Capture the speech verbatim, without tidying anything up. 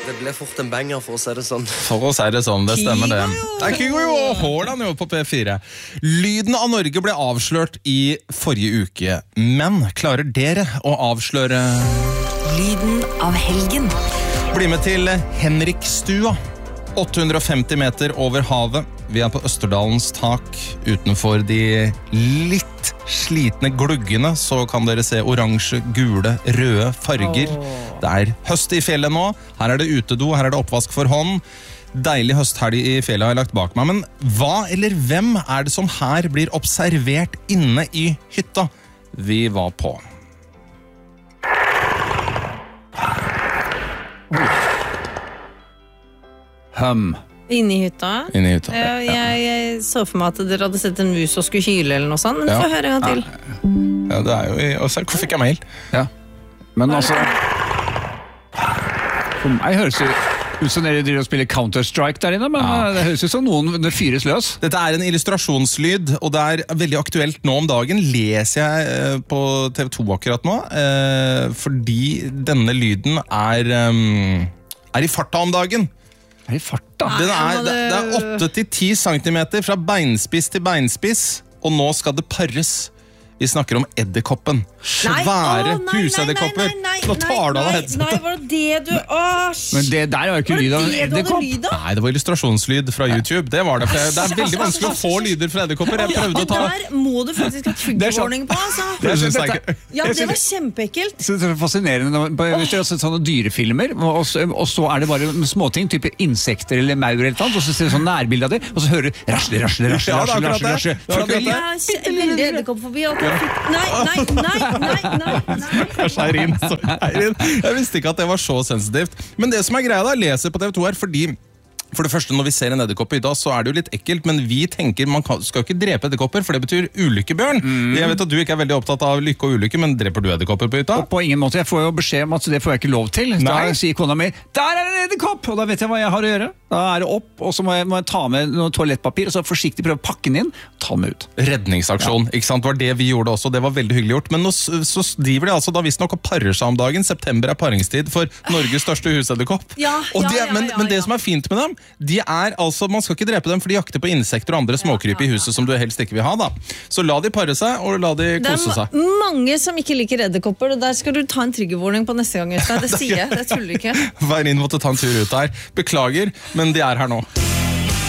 Det ble fort en banger, for å si det sånn. For å si det sånn, det stemmer det. Det er Kygo jo, og Haaland jo på P fire. Lyden av Norge ble avslørt i forrige uke, men klarer dere å avsløre Lyden av helgen? Bli med til Henrikstua. åtte hundre og femti meter over havet. Vi er på Østerdalens tak. Utenfor de litt slitne gluggene så kan dere se oransje, gule, røde farger. Oh. Det er høst i fjellet nå. Her er det utedo, her er det oppvask for hånd. Deilig høsthelg i fjellet har jeg lagt bak meg. Men hva eller hvem er det som her blir observert inne i hytta vi var på? Hum. Inne i hytta? Inne i hytta. Ja, jeg, jeg så for meg at dere hadde sett en mus og skulle kyle eller noe sånt, men ja. Få høre en gang til. Ja, det er jo i... Og så fikk jeg mail. Ja. Men altså... For meg høres det ut som dere driver og spiller Counter-Strike der inne, men ja. Det høres ut som noen det fyres løs. Dette er en illustrasjonslyd, og det er veldig aktuelt nå om dagen. Leser jeg på T V to akkurat nå, fordi denne lyden er, er i farta om dagen. Er i farta? Den er, det, det er åtte til ti centimeter fra beinspiss til beinspiss, og nå skal det pares. Vi snakker om edderkoppen. Svære husedderkopper. Nå tar du av deg. Nei, var det det du... Åh, Men det der var jo ikke lyd av en edderkopp. Nei, det var illustrasjonslyd fra YouTube. Det var det. Det er veldig vanskelig å få lyder fra edderkopper. Jeg prøvde å ta... Det der må du faktisk ha triggerwarning på, altså. Det synes jeg ikke. Ja, det var kjempeekkelt. Så det er fascinerende. Hvis dere har sett sånne dyrefilmer, og så er det bare småting, type insekter eller maur eller noe, og så ser du sånn nærbilde av det, og så hører du rasle, rasle, rasle, rasle, rasle, rasle. Veldig edderkoppfobi, Nei, nei, nei, nei, nei. Kanskje Eirin, Eirin. Jeg visste ikke at det var så sensitivt. Men det som er greia da, jeg leser på T V to her, fordi for det første, når vi ser en edderkopp i dag, så er det jo litt ekkelt, men vi tenker, man skal ikke drepe edderkopper, for det betyr ulykkebjørn. Mm. Jeg vet at du ikke er veldig opptatt av lykke og ulykke, men dreper du edderkopper på hytta? På ingen måte, jeg får jo beskjed om at det får jeg ikke lov til. Da Nei. Sier kona mi, der er en edderkopp, og da vet jeg hva jeg har å gjøre. Da er det opp, og så må jeg, må jeg ta med noe toalettpapir, og så forsiktig prøve å pakke den inn, og ta den med ut. Redningsaksjon, ja. Ikke sant? Det var det vi gjorde også, det var veldig hyggelig gjort. Men nå så driver de altså da visst nok og parer seg om dagen. September er paringstid for Norges største husedderkopp. Ja, og ja, de, ja, ja, men, ja. men det som er fint med dem, de er altså, man skal ikke drepe dem, for de jakter på insekter og andre småkryp i huset som du helst ikke vil ha da. Så la de pare seg, og la de kose seg. Det er mange som ikke liker edderkopper, og der skal du ta en triggerwarning på neste gang. Det sier jeg, det tuller ikke. Vær inn måtte ta en tur ut der. Beklager, men de er her nå.